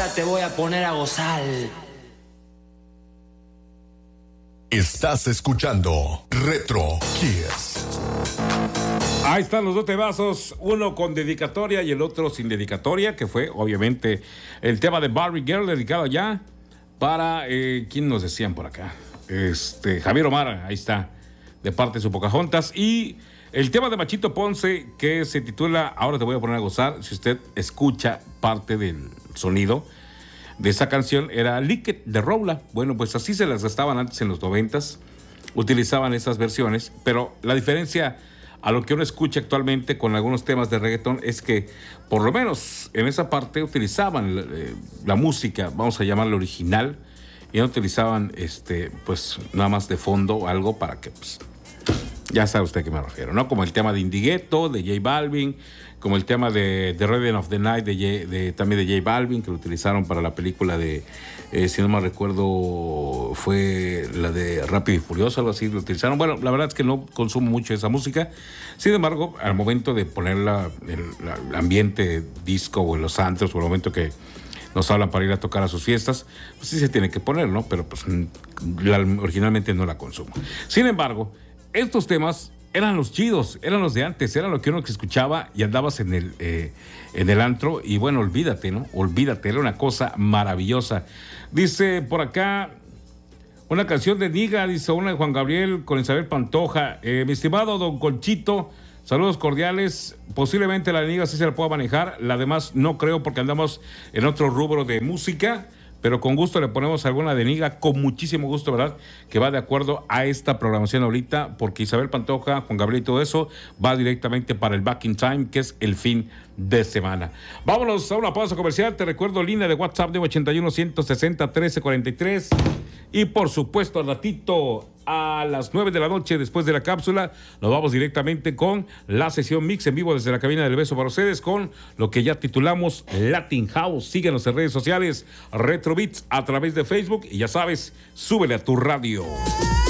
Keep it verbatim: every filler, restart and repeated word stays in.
Ahora te voy a poner a gozar. Estás escuchando Retro Kids. Ahí están los dos temazos, uno con dedicatoria y el otro sin dedicatoria, que fue obviamente el tema de Barbie Girl, dedicado ya para, eh, ¿quién nos decían por acá? Este, Javier Omar, ahí está, de parte de su Pocahontas. Y el tema de Machito Ponce, que se titula Ahora te voy a poner a gozar. Si usted escucha parte del sonido de esa canción, era Lick It de Roula. Bueno, pues así se las gastaban antes en los noventas, utilizaban esas versiones, pero la diferencia a lo que uno escucha actualmente con algunos temas de reggaetón es que por lo menos en esa parte utilizaban eh, la música, vamos a llamarla original, y no utilizaban este pues nada más de fondo algo para que pues ya sabe usted a qué me refiero, ¿no? Como el tema de Indigueto, de J Balvin, como el tema de The Rhythm of the Night de, J, de también de J Balvin, que lo utilizaron para la película de, eh, si no me recuerdo, fue la de Rápido y Furioso, algo así, lo utilizaron. Bueno, la verdad es que no consumo mucho esa música. Sin embargo, al momento de ponerla en el ambiente disco o en los antros, o el momento que nos hablan para ir a tocar a sus fiestas, pues sí se tiene que poner, ¿no? Pero pues la, originalmente no la consumo. Sin embargo, estos temas eran los chidos, eran los de antes, eran lo que uno que escuchaba y andabas en el, eh, en el antro y bueno, olvídate, ¿no? Olvídate, era una cosa maravillosa. Dice por acá, una canción de Niga, dice una de Juan Gabriel con Isabel Pantoja. Eh, mi estimado don Conchito, saludos cordiales. Posiblemente la de Niga sí se la pueda manejar, la demás no creo porque andamos en otro rubro de música, pero con gusto le ponemos alguna de Niga, con muchísimo gusto, ¿verdad? Que va de acuerdo a esta programación ahorita, porque Isabel Pantoja, Juan Gabriel y todo eso va directamente para el Back in Time, que es el fin de semana. Vámonos a una pausa comercial. Te recuerdo línea de WhatsApp de ochenta y uno, ciento sesenta, trece cuarenta y tres. Y por supuesto, al ratito, a las nueve de la noche, después de la cápsula, nos vamos directamente con la sesión mix en vivo desde la cabina del Beso para ustedes, con lo que ya titulamos Latin House. Síguenos en redes sociales, Retro Beats a través de Facebook, y ya sabes, súbele a tu radio.